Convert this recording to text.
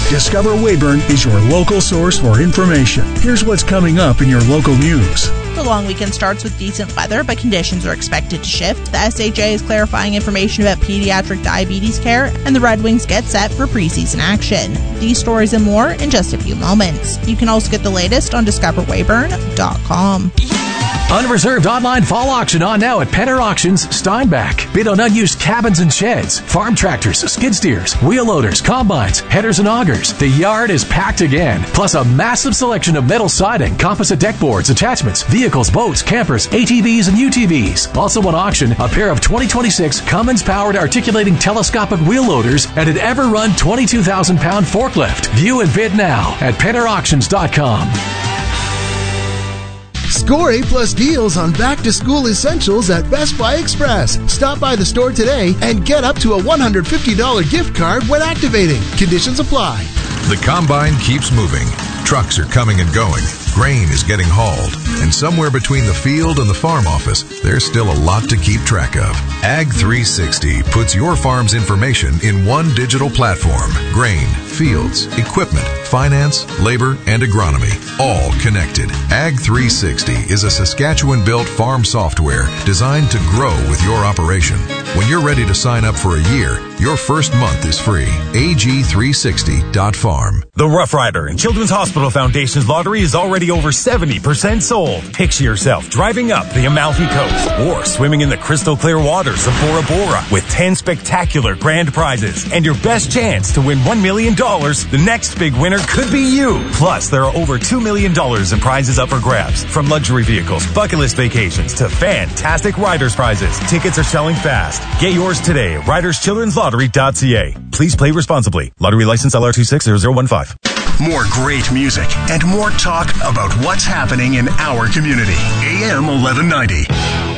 Discover Weyburn is your local source for information. Here's what's coming up in your local news. The long weekend starts with decent weather, but conditions are expected to shift. The SHA is clarifying information about pediatric diabetes care, and the Red Wings get set for preseason action. These stories and more in just a few moments. You can also get the latest on discoverweyburn.com. Unreserved online fall auction on now at Penner Auctions, Steinbach. Bid on unused cabins and sheds, farm tractors, skid steers, wheel loaders, combines, headers and augers. The yard is packed again. Plus a massive selection of metal siding, composite deck boards, attachments, vehicles, boats, campers, ATVs and UTVs. Also on auction, a pair of 2026 Cummins-powered articulating telescopic wheel loaders and an Ever-Run 22,000-pound forklift. View and bid now at PennerAuctions.com. Score A+ deals on back-to-school essentials at Best Buy Express. Stop by the store today and get up to a $150 gift card when activating. Conditions apply. The combine keeps moving. Trucks are coming and going. Grain is getting hauled. And somewhere between the field and the farm office, there's still a lot to keep track of. Ag 360 puts your farm's information in one digital platform. Grain, fields, equipment, finance, labor, and agronomy, all connected. Ag 360 is a Saskatchewan-built farm software designed to grow with your operation. When you're ready to sign up for a year, your first month is free. AG360.farm. The Rough Rider and Children's Hospital Foundation's lottery is already over 70% sold. Picture yourself driving up the Amalfi Coast or swimming in the crystal clear waters of Bora Bora with 10 spectacular grand prizes and your best chance to win $1 million. The next big winner could be you. Plus, there are over $2 million in prizes up for grabs, from luxury vehicles, bucket list vacations, to fantastic riders prizes. Tickets are selling fast. Get yours today at riderschildrenslottery.ca. Please play responsibly. Lottery license LR260015. More great music and more talk about what's happening in our community. AM 1190.